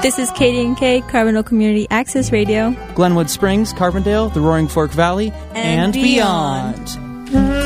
This is KDNK, Carbondale Community Access Radio. Glenwood Springs, Carbondale, the Roaring Fork Valley, and beyond.